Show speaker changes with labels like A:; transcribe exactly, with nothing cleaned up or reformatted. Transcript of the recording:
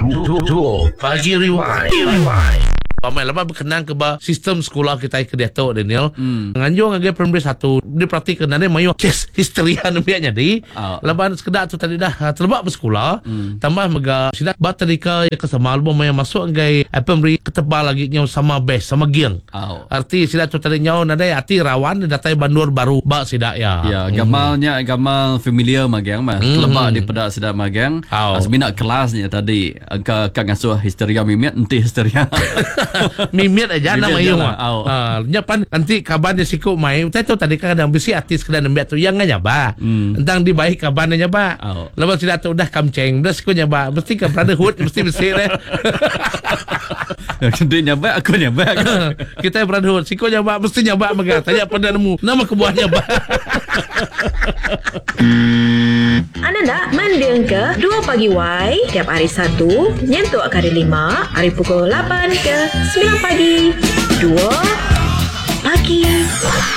A: Duo Pagi Rewind. Rewind. Pamai lepas berkenaan ke bah sistem sekolah kita ke Dato' Daniel. Hmm. Nganjung agak primary satu dia praktik kenane mayu kes history namanya di. Oh. Lepas sekedar tu tadi dah terlebak bersekolah. Hmm. Tambah mega sida bat tadika ya kesama album yang masuk agak primary ketebal lagi nyau sama best sama giang. Oh. Arti sida tu tadi nyau nada arti rawan datai bandur baru ba sida ya.
B: Ya, gamalnya hmm. gamal familiar magang mah. Hmm. Terlebak di pada sida magang. Oh. Asmina kelasnya tadi ka ka ngasuh histeria mimit enti histeria.
A: Mimit aja nama yung ah nya pan nanti kaban dia siku mai tahu tadi kan kadang bisi artis kadang nembak tu yang nyaba hmm. entang di baik kaban nyaba oh. Lepas tidak tu dah kamceng dah siku nyaba mesti ke brotherhood mesti mesti deh
B: dia nyaba aku nyaba
A: kita brotherhood siku nyaba mesti nyaba mega tanya pada nemu nama kebuah nyaba.
C: Anda nak mendengar ke Dua Pagi Y tiap hari Sabtu nyentuh hari lima hari pukul lapan ke sembilan pagi. Dua